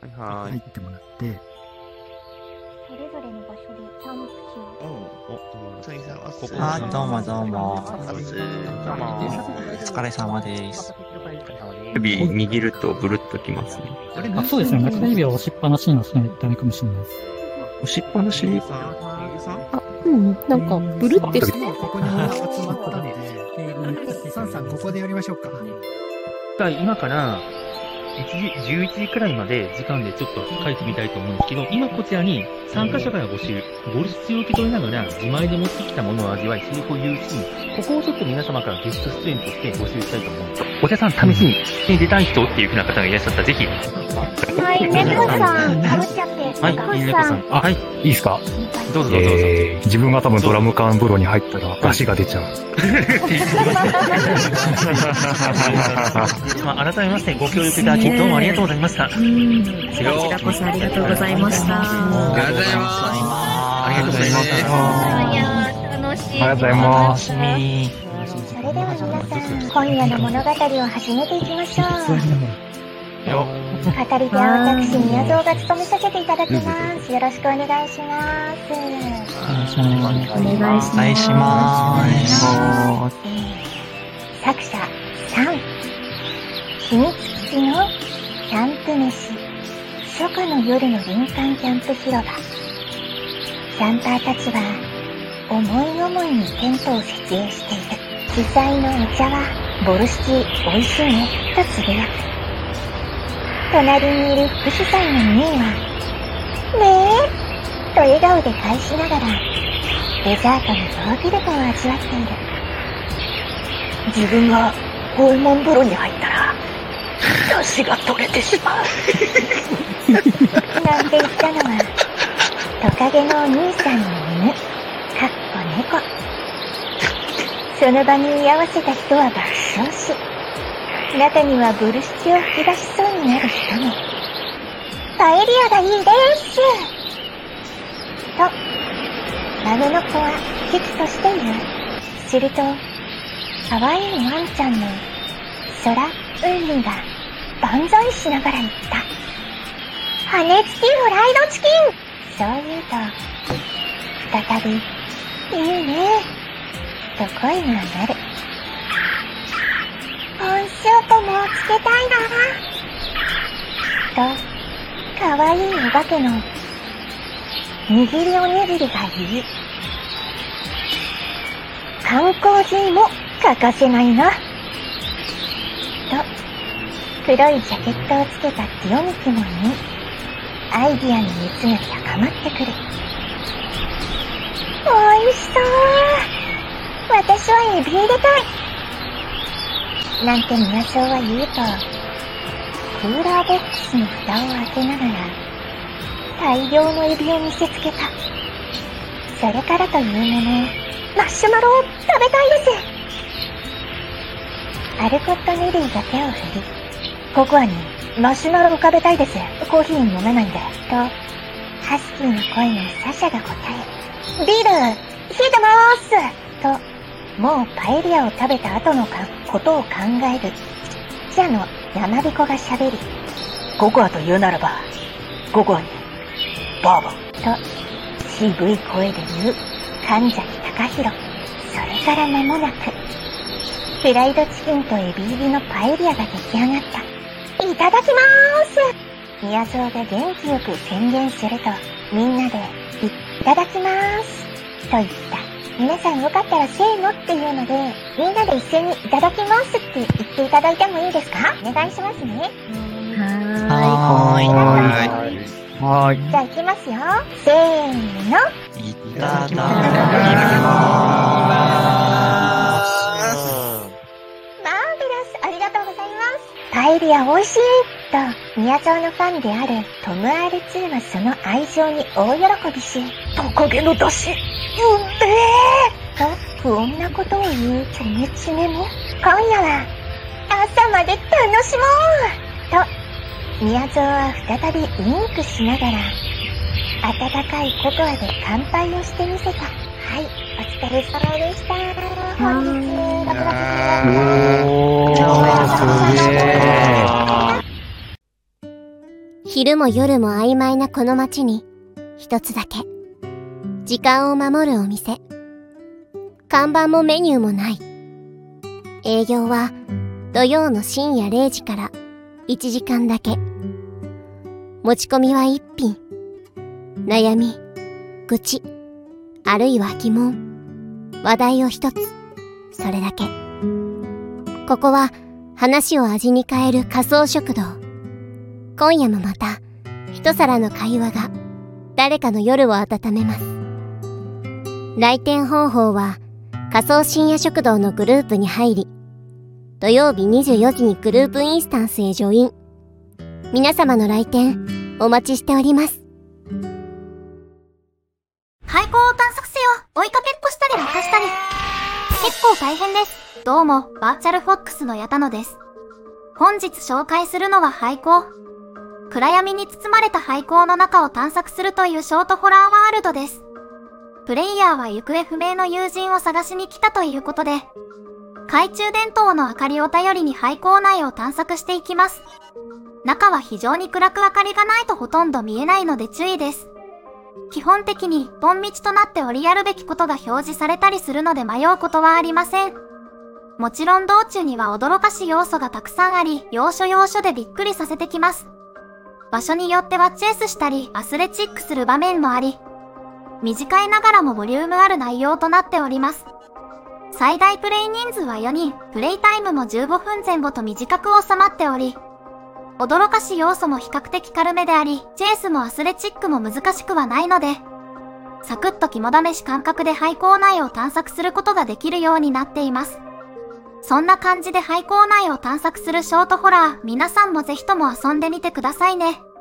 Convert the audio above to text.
はい。 入ってもらって、 それぞれの場所でキャンプ中。 ついさんはここあ、どうもどうも。 お疲れ様です。 指握るとブルッときますね。 あ、そうですね。中指を押しっぱなしにはしないとダメかもしれないです。 押しっぱなしになんか、ブルってここに集まったんで、サンさんここでやりましょうか。 今から11時くらいまで時間でちょっと書いてみたいと思うんですけど、今こちらに参加者から募集、ボルシチを受け取りながら自前で持ってきたものを味わい、セリフを言うシーン、ここをちょっと皆様からゲスト出演として募集したいと思うんですよ。お茶さん、試しに出たい人っていう風な方がいらっしゃったらぜひ。 はい、猫さん、かぶっちゃって。 はい、猫さん。はい。 いいですか？ どうぞどうぞ。 自分が多分ドラム缶風呂に入ったら出汁が出ちゃう。 改めましてご協力いただきどうもありがとうございました。こちらこそありがとうございました。 ありがとうございます。 ありがとうございました。 いやー、楽しい。 ありがとうございます。 それでは皆さん、今夜の物語を始めていきましょう。語り手は私、宮蔵が務めさせていただきます。よろしくお願いします。 お願いします。 作者3、秘密基地のキャンプ飯、初夏の夜の林間キャンプ広場。キャンパーたちは思い思いにテントを設営している。主催のお茶はボルシチおいしいねとつぶやく。隣にいる副主催のミーはねえと笑顔で返しながらデザートのヨーグルトを味わっている。自分がホルモン風呂に入ったら出汁が取れてしまうなんて言ったのはトカゲのお兄さんの犬、かっこ猫。その場に居合わせた人は爆笑し、中にはボルシチを吹き出しそうになる人も。パエリアがいいですと孫の子は喜々としている。すると可愛いワンちゃんの空うんが万歳しながら言った。羽根付きフライドチキン。そう言うと再びいいねと声が鳴る。温塩ともつけたいなとかわいいお化けの握りおにぎりが言い、缶コーヒーも欠かせないなと黒いジャケットをつけたティオミキも言い、アイディアの熱が高まってくる。おいしそう。私はエビ入れたいなんて宮蔵は言うと、クーラーボックスの蓋を開けながら大量のエビを見せつけた。それからというもの、マシュマロを食べたいです。アルコット・ネリーが手を振り、ココアにマシュマロを食べたいです。コーヒー飲めないんで。と、ハスキーの声のサシャが答え、ビール、冷えてまーすと、もうパエリアを食べた後のことを考える。記者の山彦が喋り、ココアと言うならば、ココアに、バーボンと、渋い声で言う、神崎隆弘。それから間もなく、フライドチキンとエビ入りのパエリアが出来上がった。いただきまーす。宮蔵が元気よく宣言すると、みんなで、いただきまーす。と言った。皆さんよかったらせーのっていうので、みんなで一斉にいただきますって言っていただいてもいいですか？お願いしますね。 はーい。 じゃあ行きますよ。せーの。 いただきます。 マーベラス、ありがとうございます。パエリア美味しいと、宮蔵のファンであるトム R2 はその愛情に大喜びし、トカゲの出汁、と不穏なことを言うチョメチメも、今夜は朝まで楽しもうと、宮蔵は再びウインクしながら、温かいココアで乾杯をしてみせた。はい、お疲れ様でした。本日、6月すげー。 昼も夜も曖昧なこの街に、一つだけ、時間を守るお店。看板もメニューもない。営業は土曜の深夜0時から1時間だけ。持ち込みは1品。悩み、愚痴、あるいは疑問、話題を一つ。それだけ。ここは話を味に変える仮想食堂。今夜もまた一皿の会話が誰かの夜を温めます。来店方法は仮想深夜食堂のグループに入り、土曜日24時にグループインスタンスへジョイン。皆様の来店お待ちしております。 廃校を探索せよ。追いかけっこしたり渡したり。結構大変です。どうも、バーチャルフォックスの矢田野です。本日紹介するのは廃校。暗闇に包まれた廃校の中を探索するというショートホラーワールドです。プレイヤーは行方不明の友人を探しに来たということで、懐中電灯の明かりを頼りに廃校内を探索していきます。中は非常に暗く明かりがないとほとんど見えないので注意です。基本的に一本道となっておりやるべきことが表示されたりするので迷うことはありません。もちろん道中には驚かし要素がたくさんあり、要所要所でびっくりさせてきます。場所によってはチェイスしたりアスレチックする場面もあり、短いながらもボリュームある内容となっております。最大プレイ人数は4人、プレイタイムも15分前後と短く収まっており、驚かし要素も比較的軽めであり、チェイスもアスレチックも難しくはないので、サクッと肝試し感覚で廃校内を探索することができるようになっています。そんな感じで廃校内を探索するショートホラー、皆さんもぜひとも遊んでみてくださいね。